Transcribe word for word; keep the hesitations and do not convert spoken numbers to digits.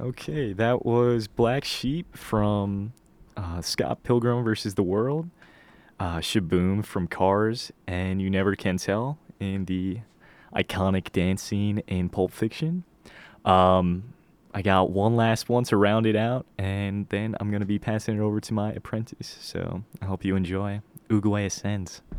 Okay, that was Black Sheep from uh, Scott Pilgrim versus the World, uh, Shaboom from Cars, and You Never Can Tell in the iconic dance scene in Pulp Fiction. Um, I got one last one to round it out, and then I'm going to be passing it over to my apprentice. So I hope you enjoy. Uguay Ascends.